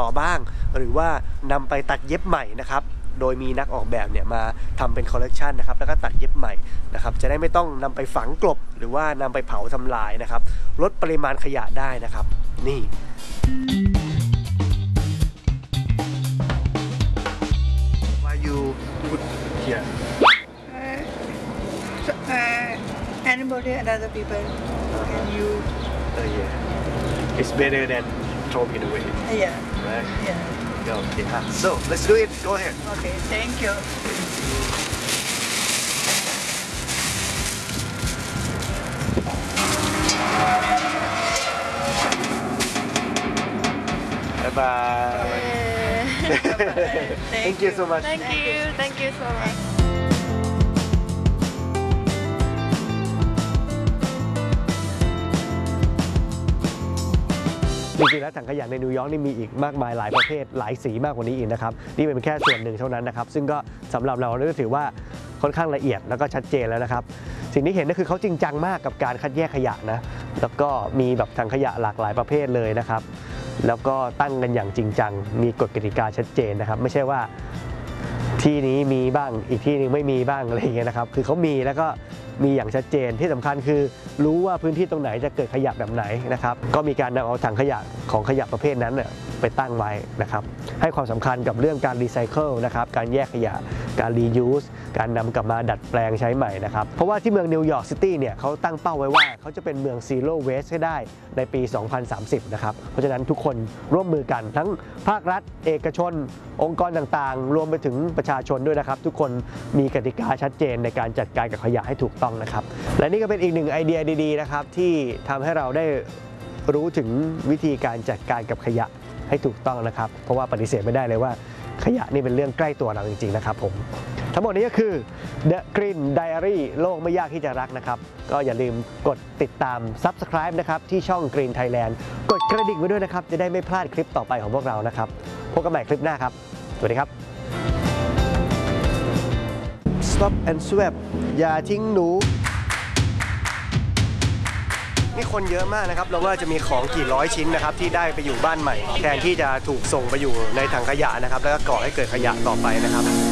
ต่อบ้างหรือว่านำไปตัดเย็บใหม่นะครับโดยมีนักออกแบบเนี่ยมาทำเป็นคอลเลกชันนะครับแล้วก็ตัดเย็บใหม่นะครับจะได้ไม่ต้องนำไปฝังกลบหรือว่านำไปเผาทำลายนะครับลดปริมาณขยะได้นะครับนี่Why you put here Anybody and other people can use. Yeah it's better than throw it away Yeah. right Yeah. okay so let's do it go ahead Okay. Thank you. bye bye thank you so much Thank you so much จริงๆแล้วถังขยะในนิวยอร์กนี่มีอีกมากมายหลายประเภทหลายสีมากกว่านี้อีกนะครับนี่เป็นแค่ส่วนหนึ่งเท่านั้นนะครับซึ่งก็สำหรับเราก็ถือว่าค่อนข้างละเอียดแล้วก็ชัดเจนแล้วนะครับสิ่งที่เห็นก็คือเขาจริงจังมากกับการคัดแยกขยะนะแล้วก็มีแบบถังขยะหลากหลายประเภทเลยนะครับแล้วก็ตั้งกันอย่างจริงจังมีกฎกติกาชัดเจนนะครับไม่ใช่ว่าที่นี้มีบ้างอีกที่นึงไม่มีบ้างอะไรอย่างเงี้ยนะครับคือเขามีแล้วก็มีอย่างชัดเจนที่สำคัญคือรู้ว่าพื้นที่ตรงไหนจะเกิดขยะแบบไหนนะครับก็มีการนำเอาถังขยะของขยะประเภทนั้นไปตั้งไว้นะครับให้ความสำคัญกับเรื่องการรีไซเคิลนะครับการแยกขยะการรียูสการนำกลับมาดัดแปลงใช้ใหม่นะครับเพราะว่าที่เมืองนิวยอร์กซิตี้เนี่ยเขาตั้งเป้าไว้ว่าเขาจะเป็นเมืองซีโร่เวสต์ให้ได้ในปี 2030 นะครับเพราะฉะนั้นทุกคนร่วมมือกันทั้งภาครัฐเอกชนองค์กรต่างๆรวมไปถึงประชาชนด้วยนะครับทุกคนมีกติกาชัดเจนในการจัดการกับขยะให้ถูกต้องนะครับและนี่ก็เป็นอีกหนึ่งไอเดียดีๆนะครับที่ทำให้เราได้รู้ถึงวิธีการจัดการกับขยะให้ถูกต้องนะครับเพราะว่าปฏิเสธไม่ได้เลยว่าขยะนี่เป็นเรื่องใกล้ตัวเราจริงๆนะครับผมทั้งหมดนี้ก็คือ The Green Diary โลกไม่ยากที่จะรักนะครับก็อย่าลืมกดติดตาม Subscribe นะครับที่ช่อง Green Thailand กดกระดิ่งไว้ด้วยนะครับจะได้ไม่พลาดคลิปต่อไปของพวกเรานะครับพบกันใหม่คลิปหน้าครับสวัสดีครับ Stop and Swap อย่าทิ้งหนูนี่คนเยอะมากนะครับเราว่าจะมีของกี่ร้อยชิ้นนะครับที่ได้ไปอยู่บ้านใหม่แทนที่จะถูกส่งไปอยู่ในถังขยะนะครับแล้วก็ก่อให้เกิดขยะต่อไปนะครับ